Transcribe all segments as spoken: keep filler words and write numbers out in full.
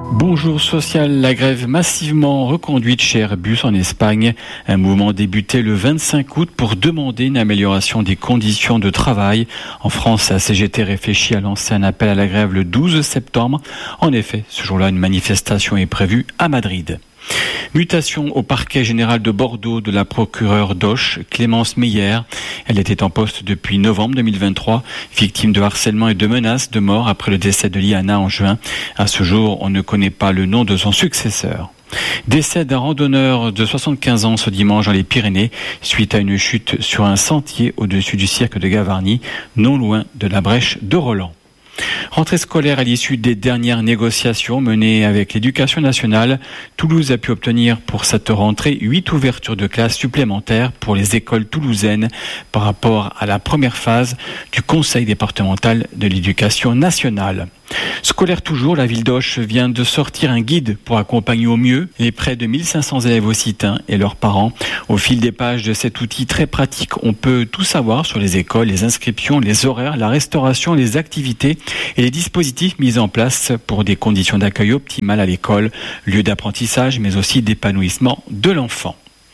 Bonjour social, la grève massivement reconduite chez Airbus en Espagne. Un mouvement débuté le vingt-cinq août pour demander une amélioration des conditions de travail. En France, la C G T réfléchit à lancer un appel à la grève le douze septembre. En effet, ce jour-là, une manifestation est prévue à Madrid. Mutation au parquet général de Bordeaux de la procureure d'Auch, Clémence Meyer. Elle était en poste depuis novembre deux mille vingt-trois, victime de harcèlement et de menaces de mort après le décès de Liana en juin. À ce jour, on ne connaît pas le nom de son successeur. Décès d'un randonneur de soixante-quinze ans ce dimanche dans les Pyrénées suite à une chute sur un sentier au-dessus du cirque de Gavarnie, non loin de la brèche de Roland. Rentrée scolaire à l'issue des dernières négociations menées avec l'Éducation nationale. Toulouse a pu obtenir pour cette rentrée huit ouvertures de classes supplémentaires pour les écoles toulousaines par rapport à la première phase du Conseil départemental de l'Éducation nationale. Scolaire toujours, la ville d'Auch vient de sortir un guide pour accompagner au mieux les près de mille cinq cents élèves occitans et leurs parents. Au fil des pages de cet outil très pratique, on peut tout savoir sur les écoles, les inscriptions, les horaires, la restauration, les activités et les dispositifs mis en place pour des conditions d'accueil optimales à l'école, lieu d'apprentissage mais aussi d'épanouissement de l'enfant.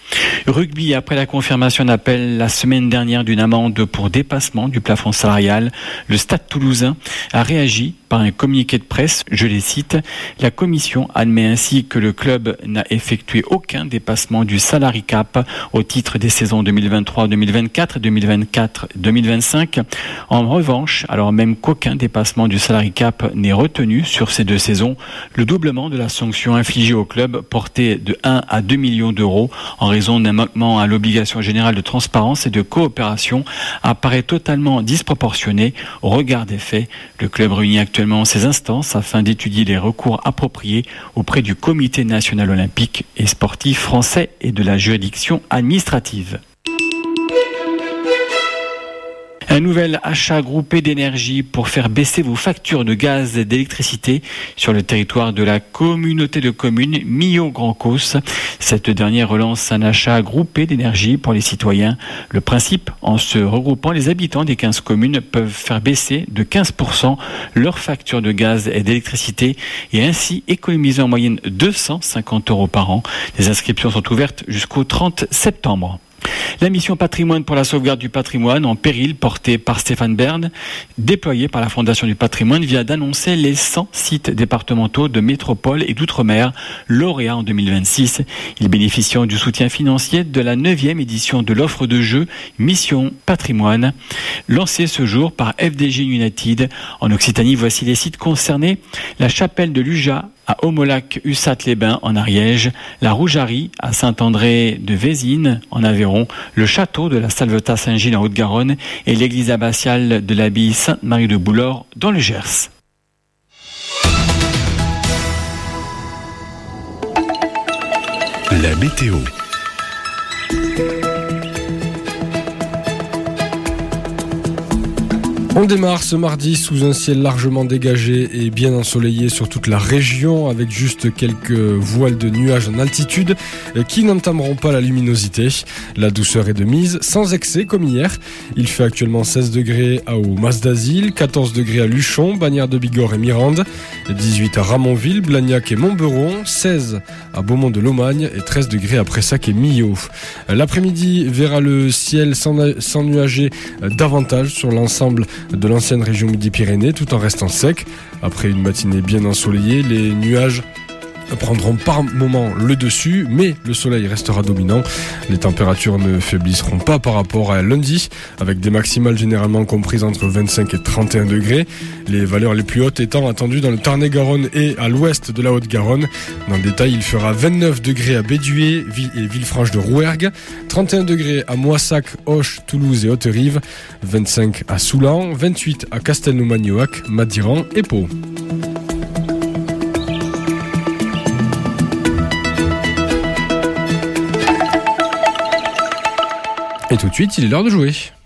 Rugby, après la confirmation d'appel la semaine dernière d'une amende pour dépassement du plafond salarial, le Stade Toulousain a réagi par un communiqué de presse, je les cite. La commission admet ainsi que le club n'a effectué aucun dépassement du salary cap au titre des saisons deux mille vingt-trois deux mille vingt-quatre et deux mille vingt-quatre deux mille vingt-cinq. En revanche, alors même qu'aucun dépassement du salary cap n'est retenu sur ces deux saisons, le doublement de la sanction infligée au club portée de un à deux millions d'euros en raison d'un manquement à l'obligation générale de transparence et de coopération apparaît totalement disproportionné au regard des faits. Le club réunit actuellement ces instances afin d'étudier les recours appropriés auprès du Comité national olympique et sportif français et de la juridiction administrative. Un nouvel achat groupé d'énergie pour faire baisser vos factures de gaz et d'électricité sur le territoire de la communauté de communes Millau-Grand Causse. Cette dernière relance un achat groupé d'énergie pour les citoyens. Le principe, en se regroupant, les habitants des quinze communes peuvent faire baisser de quinze pour cent leurs factures de gaz et d'électricité et ainsi économiser en moyenne deux cent cinquante euros par an. Les inscriptions sont ouvertes jusqu'au trente septembre. La mission patrimoine pour la sauvegarde du patrimoine en péril portée par Stéphane Bern, déployée par la Fondation du patrimoine, vient d'annoncer les cent sites départementaux de métropole et d'outre-mer lauréats en deux mille vingt-six. Ils bénéficient du soutien financier de la neuvième édition de l'offre de jeu Mission Patrimoine, lancée ce jour par F D G United. En Occitanie, voici les sites concernés. La chapelle de Luja à Aumolac-Ussat-les-Bains en Ariège, la Rougerie à Saint-André de Vézines en Aveyron, le château de la Salvetat-Saint-Gilles en Haute-Garonne et l'église abbatiale de l'abbaye Sainte-Marie de Boulor dans le Gers. La météo. On démarre ce mardi sous un ciel largement dégagé et bien ensoleillé sur toute la région avec juste quelques voiles de nuages en altitude qui n'entameront pas la luminosité. La douceur est de mise, sans excès comme hier. Il fait actuellement seize degrés à au Mas d'Azil, quatorze degrés à Luchon, Bagnères de Bigorre et Mirande, dix-huit à Ramonville, Blagnac et Montberon, seize à Beaumont de Lomagne et treize degrés à Pressac et Millau. L'après-midi verra le ciel s'ennuager davantage sur l'ensemble de l'ancienne région Midi-Pyrénées tout en restant sec. Après une matinée bien ensoleillée, les nuages prendront par moments le dessus, mais le soleil restera dominant. Les températures ne faiblisseront pas par rapport à lundi, avec des maximales généralement comprises entre vingt-cinq et trente et un degrés. Les valeurs les plus hautes étant attendues dans le Tarn-et-Garonne et à l'ouest de la Haute-Garonne. Dans le détail, il fera vingt-neuf degrés à Bédué et Villefranche de Rouergue, trente et un degrés à Moissac, Auch, Toulouse et Haute-Rive, vingt-cinq à Soulan, vingt-huit à Castelnau-Magnoac, Madiran et Pau. Et tout de suite, il est l'heure de jouer.